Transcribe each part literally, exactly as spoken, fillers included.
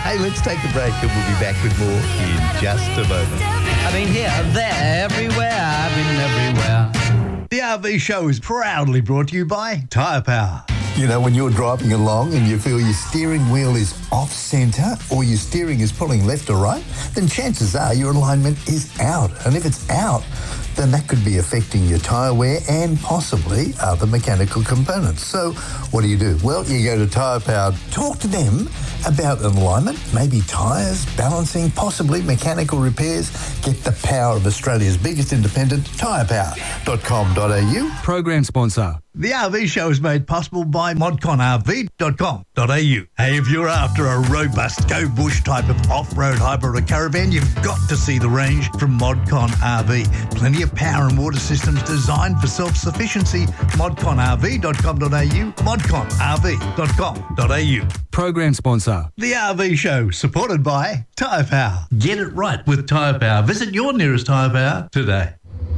Hey, let's take a break and we'll be back with more in just a moment. I've been here, there, everywhere. I've been everywhere. The R V Show is proudly brought to you by Tyre Power. You know, when you're driving along and you feel your steering wheel is off-centre or your steering is pulling left or right, then chances are your alignment is out. And if it's out, then that could be affecting your tyre wear and possibly other mechanical components. So what do you do? Well, you go to Tyre Power, talk to them about an alignment, maybe tyres, balancing, possibly mechanical repairs. Get the power of Australia's biggest independent, tyre power dot com dot a u. Program sponsor. The R V Show is made possible by modcon r v dot com dot a u. Hey, if you're after a robust go-bush type of off-road hybrid or caravan, you've got to see the range from Modcon R V. Plenty of power and water systems designed for self-sufficiency. modcon r v dot com dot a u, modcon r v dot com dot a u. Program sponsor. The R V Show, supported by Tyre Power. Get it right with Tyre Power. Visit your nearest Tyre Power today.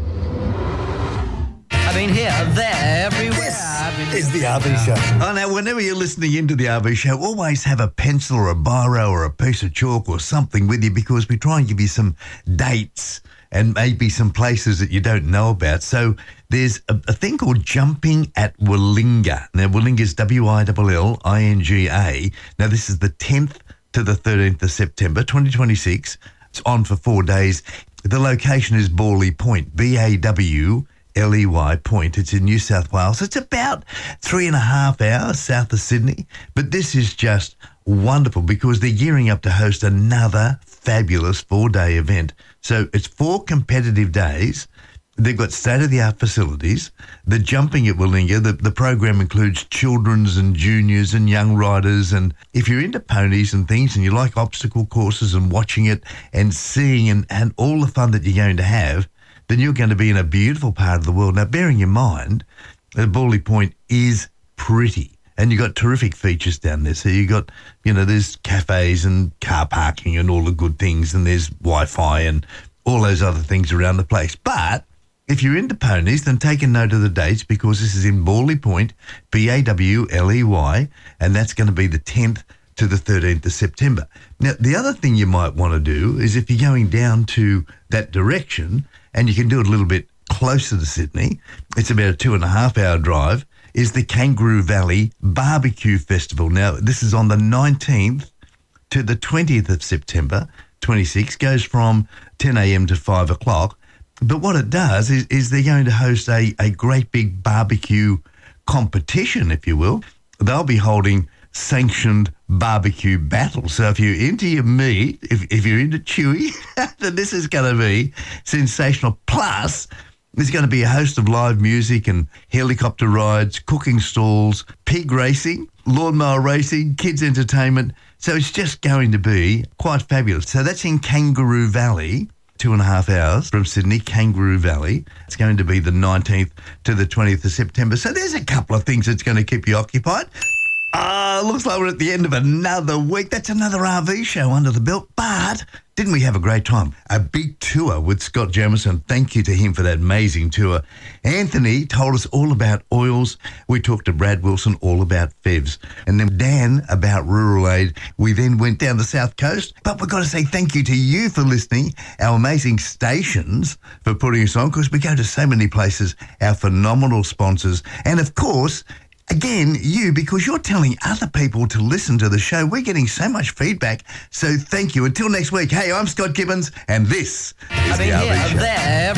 I've been here, there, everywhere. I've been Is the R V Show. Oh, now, whenever you're listening into the R V Show, always have a pencil or a biro or a piece of chalk or something with you, because we try and give you some dates and maybe some places that you don't know about. So there's a, a thing called Jumping at Willinga. Now, Willinga is W I L L I N G A. Now, this is the tenth to the thirteenth of September, twenty twenty-six. It's on for four days. The location is Bawley Point, B A W L E Y Point. It's in New South Wales. It's about three and a half hours south of Sydney. But this is just wonderful because they're gearing up to host another fabulous four-day event. So it's four competitive days. They've got state-of-the-art facilities. The Jumping at Willinga, the, the program includes children's and juniors and young riders. And if you're into ponies and things and you like obstacle courses and watching it and seeing and, and all the fun that you're going to have, then you're going to be in a beautiful part of the world. Now, bearing in mind that Bawley Point is pretty and you've got terrific features down there. So you've got, you know, there's cafes and car parking and all the good things, and there's Wi-Fi and all those other things around the place. But if you're into ponies, then take a note of the dates, because this is in Bawley Point, B A W L E Y, and that's going to be the tenth to the thirteenth of September. Now, the other thing you might want to do is if you're going down to that direction, and you can do it a little bit closer to Sydney, it's about a two and a half hour drive, is the Kangaroo Valley Barbecue Festival. Now, this is on the nineteenth to the twentieth of September, twenty-six, goes from ten a m to five o'clock. But what it does is, is they're going to host a, a great big barbecue competition, if you will. They'll be holding sanctioned barbecue battles. So if you're into your meat, if, if you're into chewy, then this is going to be sensational. Plus, there's going to be a host of live music and helicopter rides, cooking stalls, pig racing, lawnmower racing, kids entertainment. So it's just going to be quite fabulous. So that's in Kangaroo Valley, two and a half hours from Sydney, Kangaroo Valley. It's going to be the nineteenth to the twentieth of September. So there's a couple of things that's going to keep you occupied. Ah, uh, looks like we're at the end of another week. That's another R V show under the belt. But didn't we have a great time? A big tour with Scott Jamieson. Thank you to him for that amazing tour. Anthony told us all about oils. We talked to Brad Wilson all about F E Vs. And then Dan about Rural Aid. We then went down the South Coast. But we've got to say thank you to you for listening, our amazing stations for putting us on, because we go to so many places, our phenomenal sponsors. And of course, again, you, because you're telling other people to listen to the show. We're getting so much feedback. So thank you. Until next week, hey, I'm Scott Gibbons, and this is I've been the R V here, Show. there,